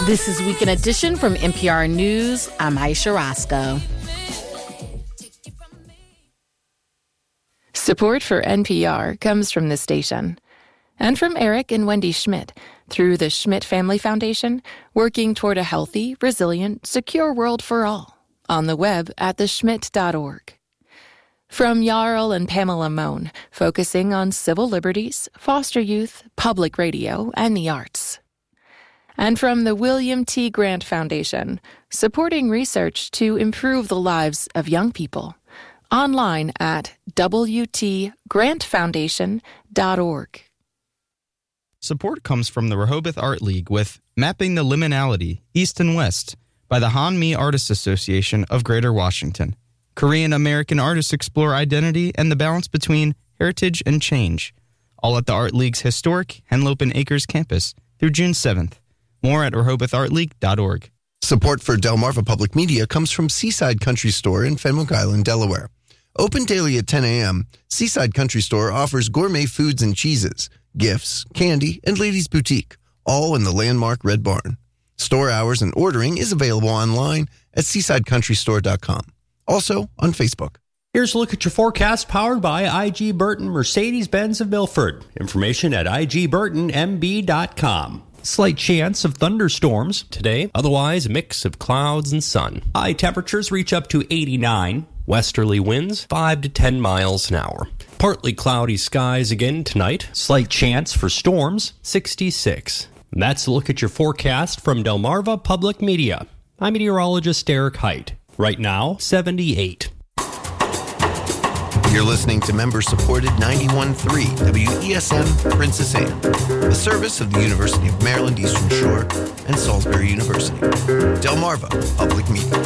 This is Weekend Edition from NPR News. I'm Aisha Roscoe. Support for NPR comes from this station and from Eric and Wendy Schmidt through the Schmidt Family Foundation, working toward a healthy, resilient, secure world for all on the web at theschmidt.org. From Jarl and Pamela Mohn, focusing on civil liberties, foster youth, public radio, and the arts. And from the William T. Grant Foundation, supporting research to improve the lives of young people. Online at wtgrantfoundation.org. Support comes from the Rehoboth Art League with Mapping the Liminality, East and West, by the Han Mi Artists Association of Greater Washington. Korean-American artists explore identity and the balance between heritage and change. All at the Art League's historic Henlopen Acres campus through June 7th. More at RehobothArtLeague.org. Support for Delmarva Public Media comes from Seaside Country Store in Fenwick Island, Delaware. Open daily at 10 a.m., Seaside Country Store offers gourmet foods and cheeses, gifts, candy, and ladies' boutique, all in the landmark Red Barn. Store hours and ordering is available online at SeasideCountryStore.com. Also on Facebook. Here's a look at your forecast powered by IG Burton Mercedes-Benz of Milford. Information at igburtonmb.com. Slight chance of thunderstorms today, otherwise a mix of clouds and sun. High temperatures reach up to 89. Westerly winds 5 to 10 miles an hour. Partly cloudy skies again tonight. Slight chance for storms, 66. And that's a look at your forecast from Delmarva Public Media. I'm meteorologist Eric Height. Right now, 78. You're listening to member-supported 91.3 WESM Princess Anne, the service of the University of Maryland Eastern Shore and Salisbury University. Delmarva Public Media.